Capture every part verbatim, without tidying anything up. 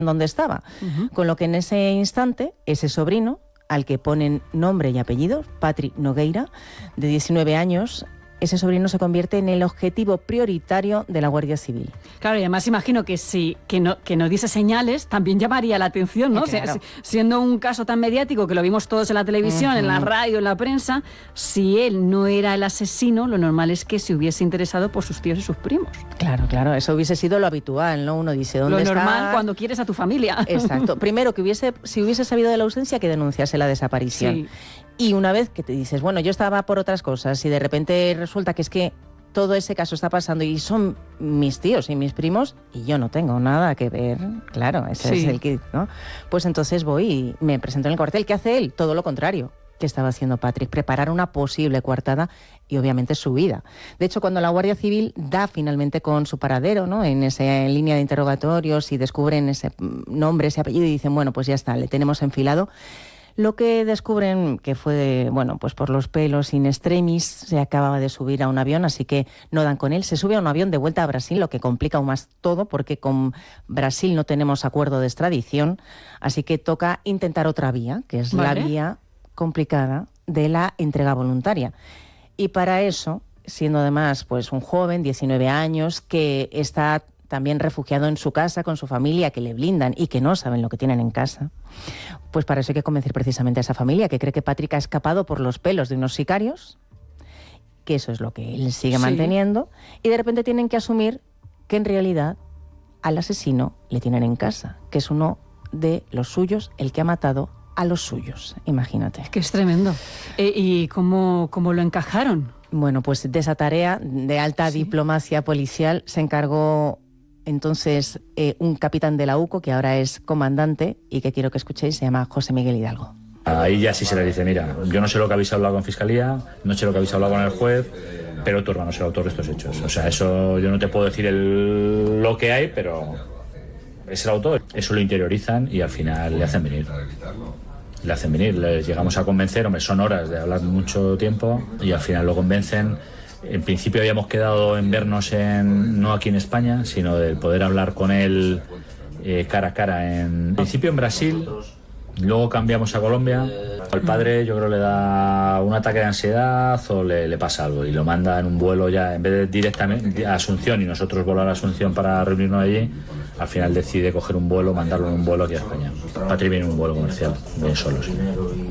dónde estaba. Uh-huh. Con lo que en ese instante, ese sobrino, al que ponen nombre y apellido, Patrick Nogueira, de diecinueve años, ese sobrino se convierte en el objetivo prioritario de la Guardia Civil. Claro, y además imagino que si que no, que no diese señales también llamaría la atención, ¿no? Claro. Si, siendo un caso tan mediático que lo vimos todos en la televisión, uh-huh. en la radio, en la prensa, si él no era el asesino, lo normal es que se hubiese interesado por sus tíos y sus primos. Claro, claro, eso hubiese sido lo habitual, ¿no? Uno dice, ¿dónde está? Lo normal está? Cuando quieres a tu familia. Exacto. Primero, que hubiese, si hubiese sabido de la ausencia, que denunciase la desaparición. Sí. Y una vez que te dices, bueno, yo estaba por otras cosas y de repente resulta que es que todo ese caso está pasando y son mis tíos y mis primos y yo no tengo nada que ver, claro, ese sí. es el kit, ¿no? Pues entonces voy y me presento en el cuartel. ¿Qué hace él? Todo lo contrario que estaba haciendo Patrick, preparar una posible coartada y obviamente su vida. De hecho, cuando la Guardia Civil da finalmente con su paradero, ¿no? En esa línea de interrogatorios y descubren ese nombre, ese apellido y dicen, bueno, pues ya está, le tenemos enfilado. Lo que descubren que fue, bueno, pues por los pelos in extremis, se acababa de subir a un avión, así que no dan con él. Se sube a un avión de vuelta a Brasil, lo que complica aún más todo, porque con Brasil no tenemos acuerdo de extradición, así que toca intentar otra vía, que es ¿Vale? la vía complicada de la entrega voluntaria. Y para eso, siendo además pues un joven, diecinueve años, que está también refugiado en su casa, con su familia, que le blindan y que no saben lo que tienen en casa, pues para eso hay que convencer precisamente a esa familia, que cree que Patrick ha escapado por los pelos de unos sicarios, que eso es lo que él sigue sí. manteniendo, y de repente tienen que asumir que en realidad al asesino le tienen en casa, que es uno de los suyos, el que ha matado a los suyos, imagínate. Es que es tremendo. Eh, ¿Y cómo, cómo lo encajaron? Bueno, pues de esa tarea de alta ¿Sí? diplomacia policial se encargó entonces eh, un capitán de la U C O, que ahora es comandante y que quiero que escuchéis, se llama José Miguel Hidalgo. Ahí ya sí se le dice, mira, yo no sé lo que habéis hablado con Fiscalía, no sé lo que habéis hablado con el juez, pero tu hermano es el autor de estos hechos. O sea, eso yo no te puedo decir el, lo que hay, pero es el autor. Eso lo interiorizan y al final le hacen venir. Le hacen venir, les llegamos a convencer, hombre, son horas de hablar mucho tiempo y al final lo convencen. En principio habíamos quedado en vernos en, no aquí en España, sino de poder hablar con él eh, cara a cara. En, en principio en Brasil, luego cambiamos a Colombia. Al padre yo creo le da un ataque de ansiedad o le, le pasa algo y lo manda en un vuelo ya, en vez de directamente a Asunción y nosotros volar a Asunción para reunirnos allí, al final decide coger un vuelo, mandarlo en un vuelo aquí a España. Patrick viene en un vuelo comercial, viene solo. Sí.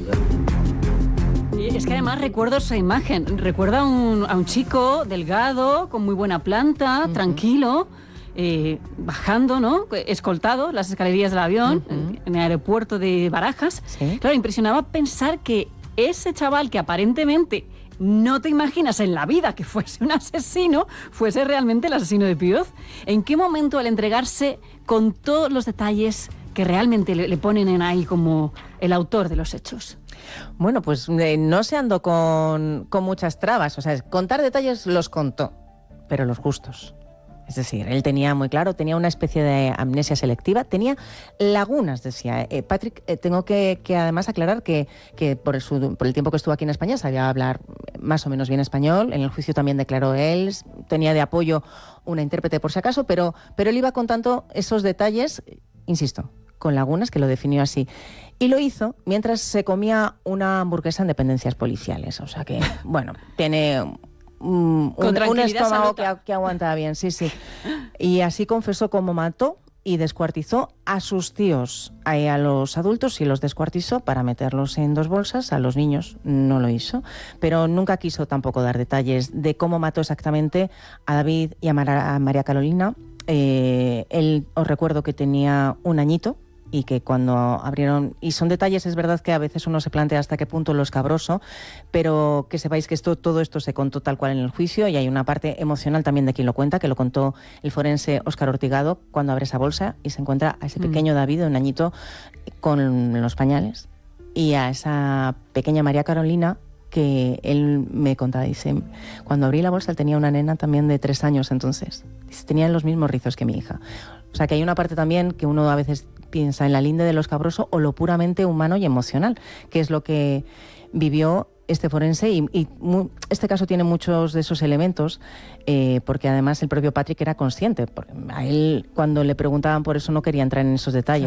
Es que además recuerdo esa imagen, recuerdo a un, a un chico delgado, con muy buena planta, uh-huh. tranquilo, eh, bajando, ¿no? Escoltado las escalerías del avión, uh-huh. en, en el aeropuerto de Barajas. ¿Sí? Claro, impresionaba pensar que ese chaval que aparentemente no te imaginas en la vida que fuese un asesino, fuese realmente el asesino de Pioz. ¿En qué momento al entregarse con todos los detalles que realmente le, le ponen en ahí como el autor de los hechos? Bueno, pues eh, no se andó con, con muchas trabas, o sea, contar detalles los contó, pero los justos. Es decir, él tenía muy claro, tenía una especie de amnesia selectiva, tenía lagunas, decía. Eh, Patrick, eh, tengo que, que además aclarar que, que por, el, su, por el tiempo que estuvo aquí en España sabía hablar más o menos bien español, en el juicio también declaró él, tenía de apoyo una intérprete por si acaso, pero, pero él iba contando esos detalles, insisto, con lagunas, que lo definió así. Y lo hizo mientras se comía una hamburguesa en dependencias policiales. O sea que, bueno, tiene un, un, un estómago que, que aguanta bien, sí, sí. Y así confesó cómo mató y descuartizó a sus tíos, a, a los adultos, y los descuartizó para meterlos en dos bolsas. A los niños no lo hizo, pero nunca quiso tampoco dar detalles de cómo mató exactamente a David y a, Mar- a María Carolina. Eh, él, os recuerdo que tenía un añito, y que cuando abrieron, y son detalles, es verdad que a veces uno se plantea hasta qué punto lo escabroso, pero que sepáis que esto, todo esto se contó tal cual en el juicio, y hay una parte emocional también de quien lo cuenta, que lo contó el forense Óscar Ortigado, cuando abre esa bolsa y se encuentra a ese pequeño David de un añito con los pañales, y a esa pequeña María Carolina, que él me contaba, dice, cuando abrí la bolsa él tenía una nena también de tres años entonces, dice, tenían los mismos rizos que mi hija. O sea que hay una parte también que uno a veces piensa en la linde de lo escabroso o lo puramente humano y emocional, que es lo que vivió este forense, y, y mu- este caso tiene muchos de esos elementos, eh, porque además el propio Patrick era consciente, porque a él cuando le preguntaban por eso no quería entrar en esos detalles.